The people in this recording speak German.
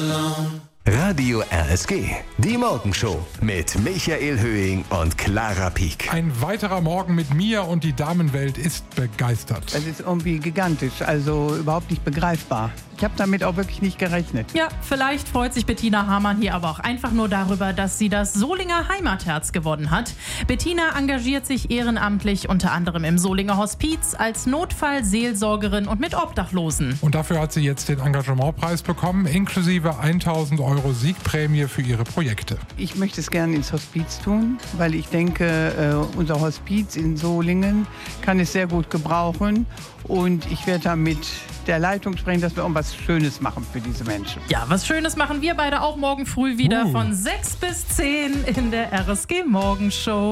Radio RSG, die Morgenshow mit Michael Höhing und Clara Pieck. Ein weiterer Morgen mit mir und die Damenwelt ist begeistert. Das ist irgendwie gigantisch, also überhaupt nicht begreifbar. Ich habe damit auch wirklich nicht gerechnet. Ja, vielleicht freut sich Bettina Hamann hier aber auch einfach nur darüber, dass sie das Solinger Heimatherz gewonnen hat. Bettina engagiert sich ehrenamtlich unter anderem im Solinger Hospiz als Notfallseelsorgerin und mit Obdachlosen. Und dafür hat sie jetzt den Engagementpreis bekommen, inklusive 1.000 Euro Siegprämie für ihre Projekte. Ich möchte es gerne ins Hospiz tun, weil ich denke, unser Hospiz in Solingen kann es sehr gut gebrauchen. Und ich werde da mit der Leitung sprechen, dass wir auch was Schönes machen für diese Menschen. Ja, was Schönes machen wir beide auch morgen früh wieder von 6 bis 10 in der RSG Morgenshow.